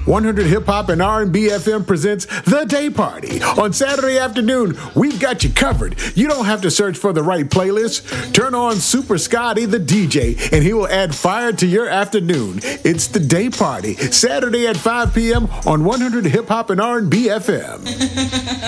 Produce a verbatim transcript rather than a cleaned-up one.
one hundred Hip Hop and R and B F M presents The Day Party. On Saturday afternoon, we've got you covered. You don't have to search for the right playlist. Turn on Super Scotty, the D J, and he will add fire to your afternoon. It's The Day Party, Saturday at five p.m. on one hundred Hip Hop and R and B F M.